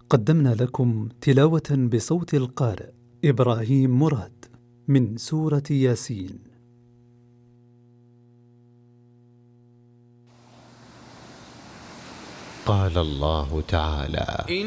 قدمنا لكم تلاوة بصوت القارئ إبراهيم مراد من سورة ياسين. قال الله تعالى: